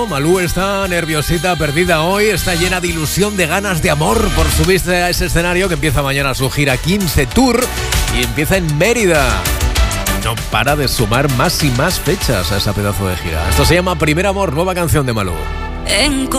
Malú. Malú está nerviosita, perdida hoy, está llena de ilusión, de ganas, de amor por subirse a ese escenario que empieza mañana su gira 15 Tour y empieza en Mérida. No para de sumar más y más fechas a esa pedazo de gira. Esto se llama Primer Amor, nueva canción de Malú.